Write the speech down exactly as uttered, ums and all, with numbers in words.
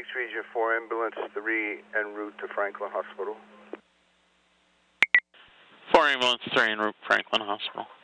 Phoenix Region four, Ambulance three en route to Franklin Hospital. four Ambulance three en route to Franklin Hospital.